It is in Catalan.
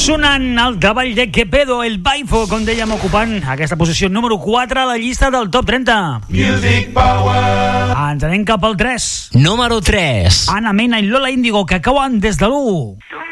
Sonant el treball de Quevedo, el Baifo, com dèiem, ocupant aquesta posició número 4 a la llista del top 30. Music Power. Ens anem cap al 3. Número 3. Ana Mena i Lola Índigo, que cauen des de l'1.